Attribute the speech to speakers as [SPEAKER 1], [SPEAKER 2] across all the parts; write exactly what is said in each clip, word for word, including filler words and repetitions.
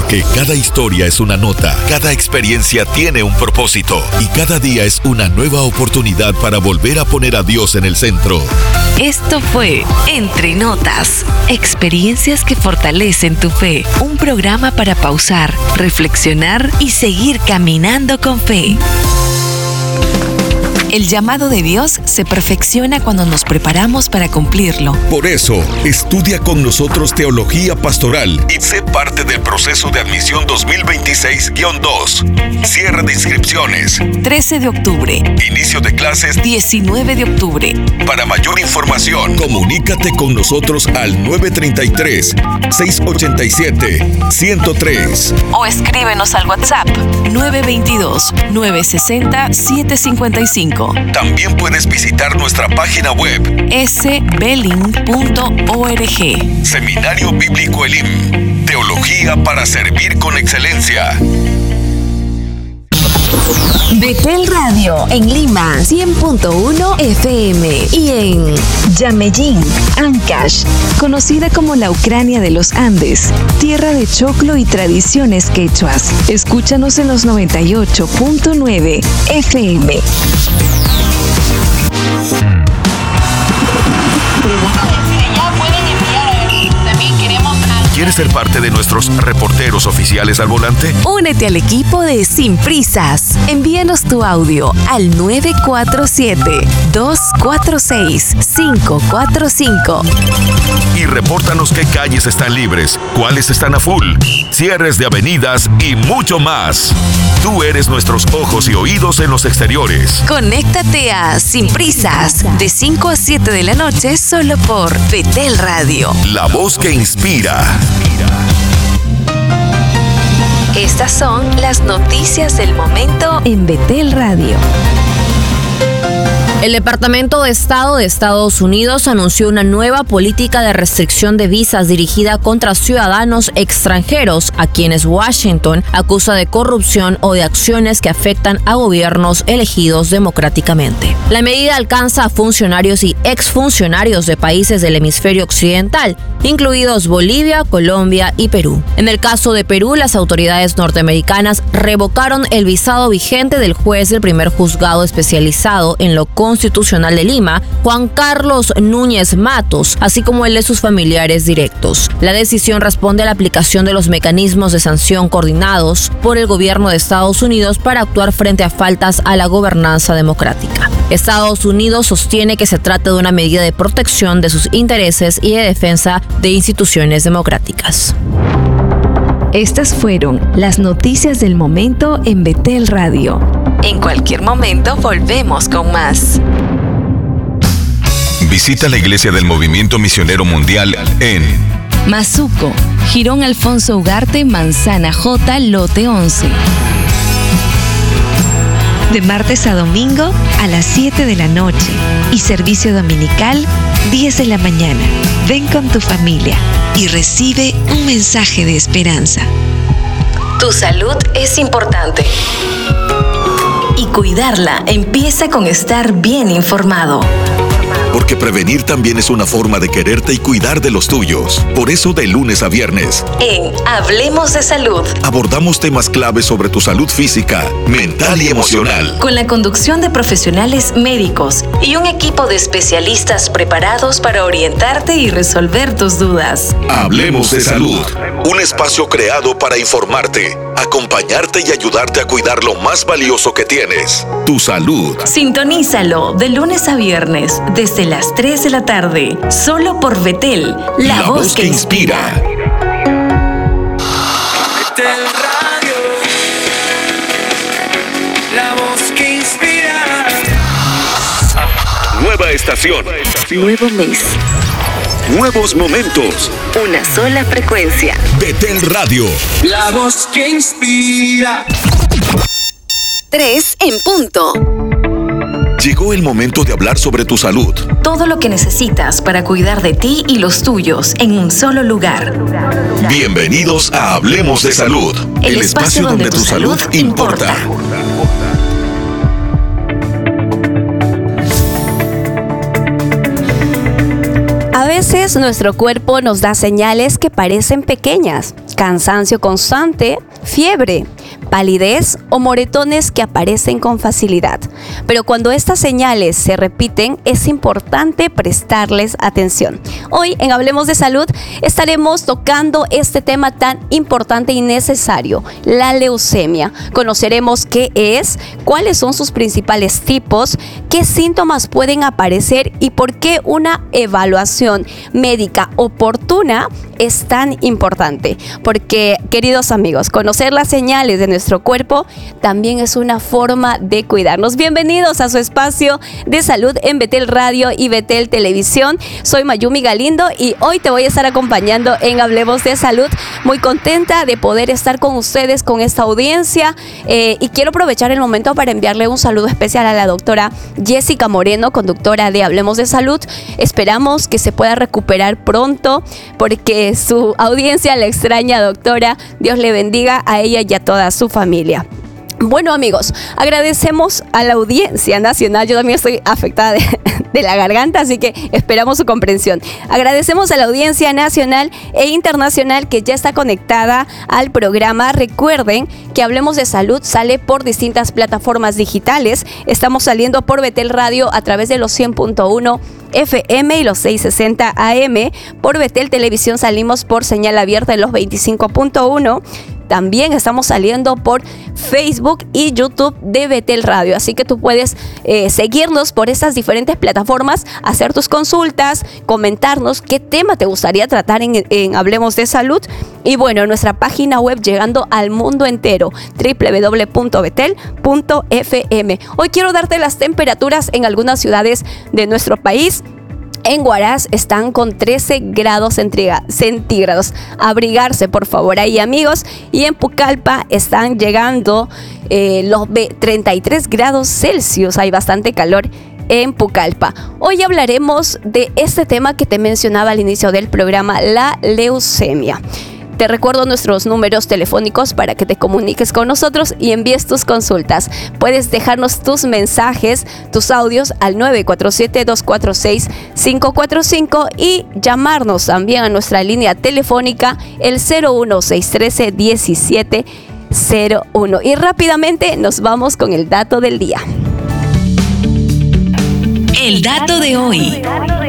[SPEAKER 1] Porque cada historia es una nota, cada experiencia tiene un propósito y cada día es una nueva oportunidad para volver a poner a Dios en el centro.
[SPEAKER 2] Esto fue Entre Notas, experiencias que fortalecen tu fe. Un programa para pausar, reflexionar y seguir caminando con fe. El llamado de Dios se perfecciona cuando nos preparamos para cumplirlo.
[SPEAKER 1] Por eso, estudia con nosotros Teología Pastoral y sé parte del proceso de admisión dos mil veintiséis guión dos. Cierre de inscripciones.
[SPEAKER 2] trece de octubre.
[SPEAKER 1] Inicio de clases.
[SPEAKER 2] diecinueve de octubre.
[SPEAKER 1] Para mayor información, comunícate con nosotros al nueve tres tres, seis ocho siete, uno cero tres.
[SPEAKER 2] O escríbenos al WhatsApp nueve dos dos, nueve seis cero, siete cinco cinco.
[SPEAKER 1] También puedes visitar nuestra página web
[SPEAKER 2] s beling punto org.
[SPEAKER 1] Seminario Bíblico Elim. Teología para servir con excelencia.
[SPEAKER 3] Betel Radio en Lima cien punto uno F M y en Yameyín, Ancash, conocida como la Ucrania de los Andes, tierra de choclo y tradiciones quechuas. Escúchanos en los noventa y ocho punto nueve F M.
[SPEAKER 1] ¿Quieres ser parte de nuestros reporteros oficiales al volante?
[SPEAKER 2] Únete al equipo de Sin Prisas. Envíanos tu audio al nueve cuatro siete, dos cuatro seis, cinco cuatro cinco.
[SPEAKER 1] Y repórtanos qué calles están libres, cuáles están a full, cierres de avenidas y mucho más. Tú eres nuestros ojos y oídos en los exteriores.
[SPEAKER 2] Conéctate a Sin Prisas de cinco a siete de la noche solo por Betel Radio.
[SPEAKER 1] La voz que inspira.
[SPEAKER 2] Estas son las noticias del momento
[SPEAKER 3] en Betel Radio.
[SPEAKER 4] El Departamento de Estado de Estados Unidos anunció una nueva política de restricción de visas dirigida contra ciudadanos extranjeros a quienes Washington acusa de corrupción o de acciones que afectan a gobiernos elegidos democráticamente. La medida alcanza a funcionarios y exfuncionarios de países del hemisferio occidental, incluidos Bolivia, Colombia y Perú. En el caso de Perú, las autoridades norteamericanas revocaron el visado vigente del juez del primer juzgado especializado en lo constitucional de Lima, Juan Carlos Núñez Matos, así como el de sus familiares directos. La decisión responde a la aplicación de los mecanismos de sanción coordinados por el gobierno de Estados Unidos para actuar frente a faltas a la gobernanza democrática. Estados Unidos sostiene que se trata de una medida de protección de sus intereses y de defensa de instituciones democráticas.
[SPEAKER 3] Estas fueron las noticias del momento en Betel Radio.
[SPEAKER 2] En cualquier momento volvemos con más.
[SPEAKER 1] Visita la Iglesia del Movimiento Misionero Mundial en
[SPEAKER 3] Mazuco, Jirón Alfonso Ugarte, Manzana J, Lote once. De martes a domingo a las siete de la noche y servicio dominical diez de la mañana. Ven con tu familia y recibe un mensaje de esperanza.
[SPEAKER 2] Tu salud es importante. Y cuidarla empieza con estar bien informado.
[SPEAKER 1] Porque prevenir también es una forma de quererte y cuidar de los tuyos. Por eso, de lunes a viernes,
[SPEAKER 2] en Hablemos de Salud,
[SPEAKER 1] abordamos temas claves sobre tu salud física, mental y emocional.
[SPEAKER 2] Con la conducción de profesionales médicos y un equipo de especialistas preparados para orientarte y resolver tus dudas.
[SPEAKER 1] Hablemos de Salud. Un espacio creado para informarte, acompañarte y ayudarte a cuidar lo más valioso que tienes, tu salud.
[SPEAKER 2] Sintonízalo de lunes a viernes desde las tres de la tarde, solo por Betel, la, la voz, voz que, que inspira.
[SPEAKER 5] Betel Radio, la voz que inspira.
[SPEAKER 1] Nueva estación.
[SPEAKER 2] Nuevo mes.
[SPEAKER 1] Nuevos momentos.
[SPEAKER 2] Una sola frecuencia.
[SPEAKER 1] Betel Radio.
[SPEAKER 5] La voz que inspira.
[SPEAKER 2] Tres en punto.
[SPEAKER 1] Llegó el momento de hablar sobre tu salud.
[SPEAKER 2] Todo lo que necesitas para cuidar de ti y los tuyos en un solo lugar.
[SPEAKER 1] Bienvenidos a Hablemos de Salud. El, el espacio, espacio donde, donde tu salud importa.
[SPEAKER 6] veces nuestro cuerpo nos da señales que parecen pequeñas: cansancio constante, fiebre, palidez o moretones que aparecen con facilidad. Pero cuando estas señales se repiten, es importante prestarles atención. Hoy en Hablemos de Salud estaremos tocando este tema tan importante y necesario, la leucemia. Conoceremos qué es, cuáles son sus principales tipos, qué síntomas pueden aparecer y por qué una evaluación médica oportuna es tan importante. Porque, queridos amigos, conocer las señales de nuestro cuerpo también es una forma de cuidarnos. Bienvenidos a su espacio de salud en Betel Radio y Betel Televisión. Soy Mayumi Galindo y hoy te voy a estar acompañando en Hablemos de Salud. Muy contenta de poder estar con ustedes, con esta audiencia, eh, y quiero aprovechar el momento para enviarle un saludo especial a la doctora Jessica Moreno, conductora de Hablemos de Salud. Esperamos que se pueda recuperar pronto porque su audiencia la extraña, doctora. Dios le bendiga a ella y a toda su familia. Bueno, amigos, agradecemos a la audiencia nacional. Yo también estoy afectada de, de la garganta, así que esperamos su comprensión. Agradecemos a la audiencia nacional e internacional que ya está conectada al programa. Recuerden que Hablemos de Salud sale por distintas plataformas digitales. Estamos saliendo por Betel Radio a través de los cien punto uno F M y los seiscientos sesenta A M. Por Betel Televisión salimos por señal abierta en los veinticinco punto uno. También estamos saliendo por Facebook y YouTube de Betel Radio. Así que tú puedes eh, seguirnos por estas diferentes plataformas, hacer tus consultas, comentarnos qué tema te gustaría tratar en, en Hablemos de Salud. Y bueno, nuestra página web llegando al mundo entero, doble u doble u doble u punto betel punto f m. Hoy quiero darte las temperaturas en algunas ciudades de nuestro país. En Huaraz están con trece grados centígrados. Abrigarse, por favor, ahí, amigos. Y en Pucallpa están llegando eh, los treinta y tres grados Celsius. Hay bastante calor en Pucallpa. Hoy hablaremos de este tema que te mencionaba al inicio del programa, la leucemia. Te recuerdo nuestros números telefónicos para que te comuniques con nosotros y envíes tus consultas. Puedes dejarnos tus mensajes, tus audios al nueve cuatro siete, dos cuatro seis, cinco cuatro cinco y llamarnos también a nuestra línea telefónica el cero uno, seis uno tres, uno siete cero uno. Y rápidamente nos vamos con el dato del día.
[SPEAKER 2] El dato de hoy.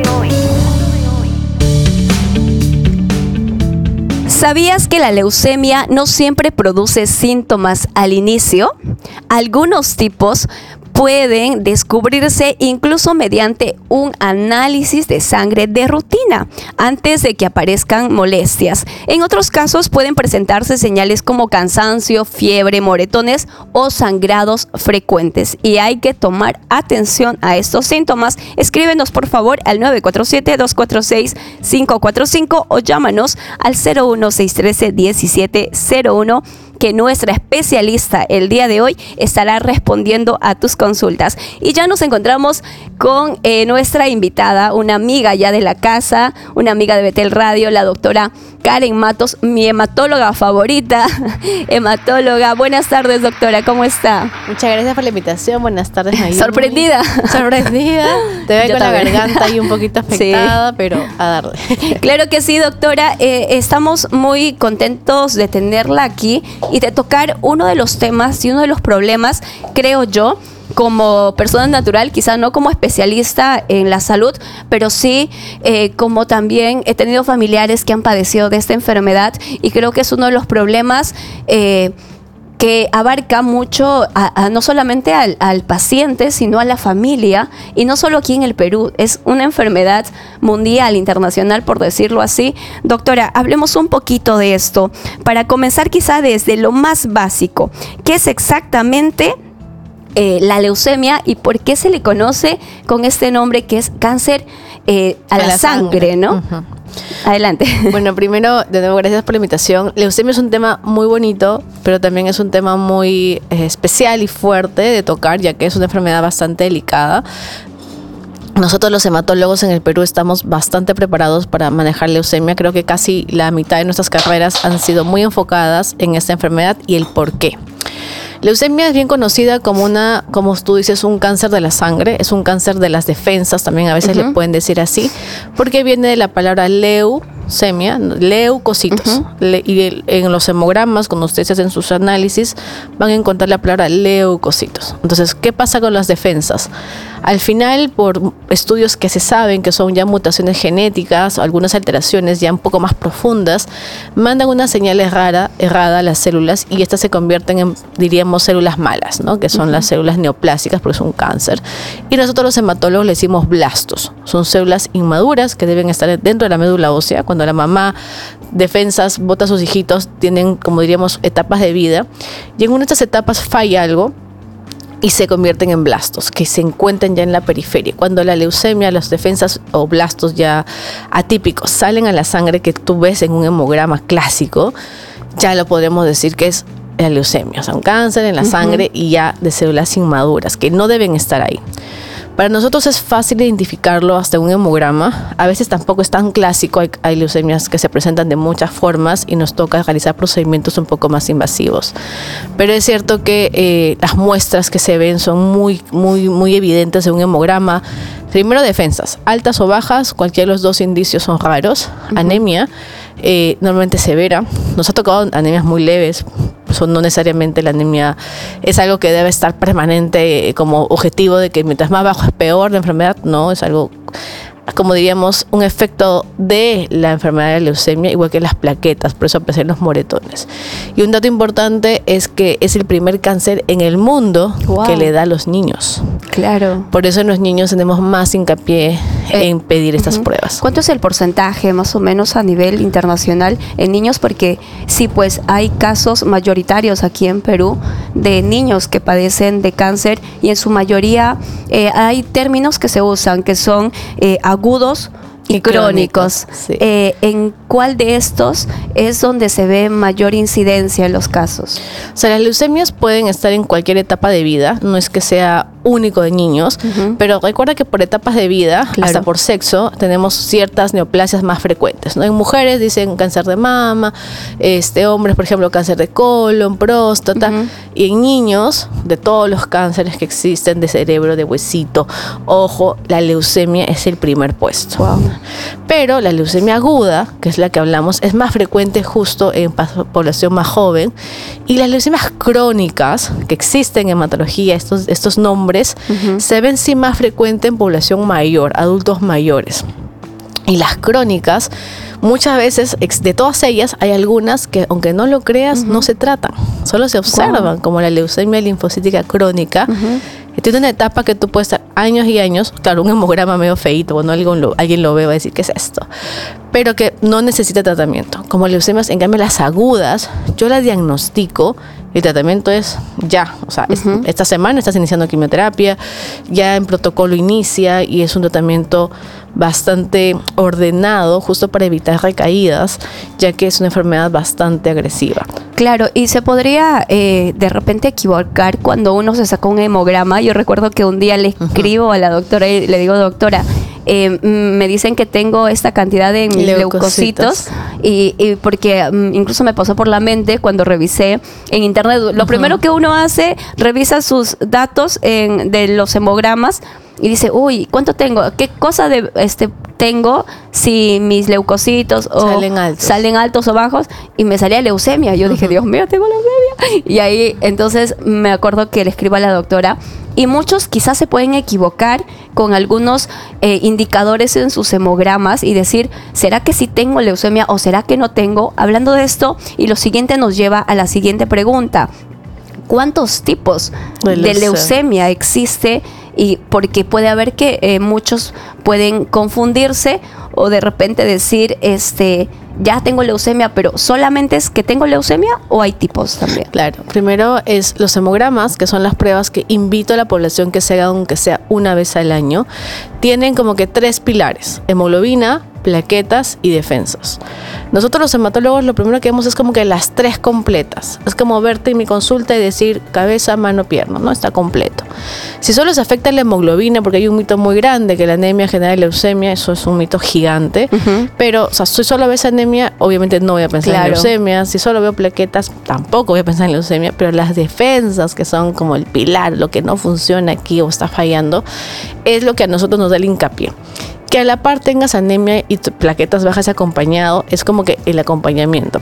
[SPEAKER 6] ¿Sabías que la leucemia no siempre produce síntomas al inicio? Algunos tipos pueden descubrirse incluso mediante un análisis de sangre de rutina antes de que aparezcan molestias. En otros casos pueden presentarse señales como cansancio, fiebre, moretones o sangrados frecuentes. Y hay que tomar atención a estos síntomas. Escríbenos por favor al nueve cuatro siete, dos cuatro seis, cinco cuatro cinco o llámanos al cero uno, seis uno tres, uno siete cero uno. que nuestra especialista el día de hoy estará respondiendo a tus consultas. Y ya nos encontramos con eh, nuestra invitada, una amiga ya de la casa, una amiga de Betel Radio, la doctora Karen Matos, mi hematóloga favorita, hematóloga. Buenas tardes, doctora, ¿cómo está?
[SPEAKER 7] Muchas gracias por la invitación, buenas tardes, Mayumi.
[SPEAKER 6] ¿Sorprendida?
[SPEAKER 7] Sorprendida, te veo
[SPEAKER 6] Yo
[SPEAKER 7] con
[SPEAKER 6] también.
[SPEAKER 7] la garganta ahí un poquito afectada,
[SPEAKER 6] Sí.
[SPEAKER 7] pero a darle.
[SPEAKER 6] Claro que sí, doctora. Eh, estamos muy contentos de tenerla aquí y de tocar uno de los temas y uno de los problemas, creo yo, como persona natural, quizá no como especialista en la salud, pero sí eh, como también he tenido familiares que han padecido de esta enfermedad y creo que es uno de los problemas eh, que abarca mucho a, a no solamente al, al paciente, sino a la familia, y no solo aquí en el Perú, es una enfermedad mundial, internacional, por decirlo así. Doctora, hablemos un poquito de esto, para comenzar quizá desde lo más básico. ¿Qué es exactamente eh, la leucemia y por qué se le conoce con este nombre que es cáncer eh, a, a la, la sangre, sangre, ¿no? Uh-huh. Adelante.
[SPEAKER 7] Bueno, primero, de nuevo, gracias por la invitación. Leucemia es un tema muy bonito, pero también es un tema muy eh, especial y fuerte de tocar, ya que es una enfermedad bastante delicada. Nosotros los hematólogos en el Perú estamos bastante preparados para manejar leucemia. Creo que casi la mitad de nuestras carreras han sido muy enfocadas en esta enfermedad y el por qué. Leucemia es bien conocida como una, como tú dices, un cáncer de la sangre, es un cáncer de las defensas, también a veces uh-huh. le pueden decir así, porque viene de la palabra leucemia, leucocitos. Uh-huh. Le, y el, en los hemogramas, cuando ustedes hacen sus análisis, van a encontrar la palabra leucocitos. Entonces, ¿qué pasa con las defensas? Al final, por estudios que se saben que son ya mutaciones genéticas, algunas alteraciones ya un poco más profundas, mandan una señal errada, errada a las células y estas se convierten en, diríamos, células malas, ¿no? Que son uh-huh. las células neoplásicas porque es un cáncer. Y nosotros los hematólogos le decimos blastos. Son células inmaduras que deben estar dentro de la médula ósea. Cuando la mamá defensas bota a sus hijitos, tienen, como diríamos, etapas de vida. Y en una de estas etapas falla algo y se convierten en blastos, que se encuentran ya en la periferia. Cuando la leucemia, las defensas o blastos ya atípicos salen a la sangre que tú ves en un hemograma clásico, ya lo podemos decir que es la leucemia, o sea, un cáncer en la uh-huh. sangre y ya de células inmaduras, que no deben estar ahí. Para nosotros es fácil identificarlo hasta un hemograma. A veces tampoco es tan clásico. Hay, hay leucemias que se presentan de muchas formas y nos toca realizar procedimientos un poco más invasivos. Pero es cierto que eh, las muestras que se ven son muy, muy, muy evidentes en un hemograma. Primero, defensas, altas o bajas, cualquiera de los dos indicios son raros. Uh-huh. Anemia, eh, normalmente severa. Nos ha tocado anemias muy leves. Son no necesariamente la anemia es algo que debe estar permanente como objetivo de que mientras más bajo es peor la enfermedad. No, es algo, como diríamos, un efecto de la enfermedad de la leucemia, igual que las plaquetas, por eso aparecen los moretones. Y un dato importante es que es el primer cáncer en el mundo wow. que le da a los niños.
[SPEAKER 6] Claro.
[SPEAKER 7] Por eso en los niños tenemos más hincapié eh, en pedir estas uh-huh. pruebas.
[SPEAKER 6] ¿Cuánto es el porcentaje más o menos a nivel internacional en niños? Porque sí, pues hay casos mayoritarios aquí en Perú de niños que padecen de cáncer y en su mayoría eh, hay términos que se usan que son eh, agudos y, y crónicos. crónicos. Sí. Eh, ¿En cuál de estos es donde se ve mayor incidencia en los casos?
[SPEAKER 7] O sea, las leucemias pueden estar en cualquier etapa de vida, no es que sea único de niños, uh-huh. pero recuerda que por etapas de vida, claro. hasta por sexo, tenemos ciertas neoplasias más frecuentes, ¿no? En mujeres dicen cáncer de mama, este, hombres, por ejemplo, cáncer de colon, próstata, uh-huh. y en niños, de todos los cánceres que existen, de cerebro, de huesito, ojo, la leucemia es el primer puesto. Wow. Pero la leucemia aguda, que es la que hablamos, es más frecuente justo en población más joven, y las leucemias crónicas, que existen en hematología, estos, estos nombres, Uh-huh. se ven sí más frecuente en población mayor, adultos mayores. Y las crónicas, muchas veces, de todas ellas, hay algunas que, aunque no lo creas, uh-huh. no se tratan, solo se observan, wow. como la leucemia linfocítica crónica, uh-huh. que tiene una etapa que tú puedes estar años y años, claro, un hemograma medio feíto, cuando alguien lo, alguien lo ve va a decir, ¿qué es esto? Pero que no necesita tratamiento. Como leucemias, en cambio, las agudas, yo las diagnostico, el tratamiento es ya, o sea, uh-huh. es, esta semana estás iniciando quimioterapia, ya en protocolo inicia y es un tratamiento bastante ordenado, justo para evitar recaídas, ya que es una enfermedad bastante agresiva.
[SPEAKER 6] Claro, y se podría eh, de repente equivocar cuando uno se sacó un hemograma. Yo recuerdo que un día le escribo uh-huh. a la doctora y le digo, doctora, Eh, me dicen que tengo esta cantidad de leucocitos y, y porque um, incluso me pasó por la mente cuando revisé en internet. Lo uh-huh. primero que uno hace, revisa sus datos en, de los hemogramas y dice, uy, ¿cuánto tengo? ¿Qué cosa de este tengo si mis leucocitos o
[SPEAKER 7] salen altos.
[SPEAKER 6] salen altos o bajos? Y me salía leucemia. Yo uh-huh. dije, Dios mío, tengo leucemia. Y ahí entonces me acuerdo que le escribo a la doctora. Y muchos quizás se pueden equivocar con algunos eh, indicadores en sus hemogramas y decir, ¿será que sí tengo leucemia o será que no tengo? Hablando de esto, y lo siguiente nos lleva a la siguiente pregunta. ¿Cuántos tipos de leucemia, de leucemia existe? Y porque puede haber que eh, muchos pueden confundirse o de repente decir, este, ya tengo leucemia, pero ¿solamente es que tengo leucemia o hay tipos también?
[SPEAKER 7] Claro, primero es los hemogramas, que son las pruebas que invito a la población que se haga aunque sea una vez al año. Tienen como que tres pilares: hemoglobina, plaquetas y defensas. Nosotros los hematólogos lo primero que vemos es como que las tres completas. Es como verte en mi consulta y decir cabeza, mano, pierna, ¿no? Está completo. Si solo se afecta la hemoglobina, porque hay un mito muy grande que la anemia genera leucemia, eso es un mito gigante, uh-huh. pero o sea, si solo ves anemia, obviamente no voy a pensar claro. en leucemia. Si solo veo plaquetas, tampoco voy a pensar en leucemia, pero las defensas, que son como el pilar, lo que no funciona aquí o está fallando, es lo que a nosotros nos da el hincapié. Que a la par tengas anemia y plaquetas bajas acompañado, es como que el acompañamiento.